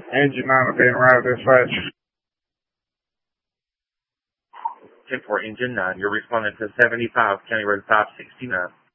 Engine 9 being routed dispatch. 10-4, Engine 9, you're responding to 75 County Road 569.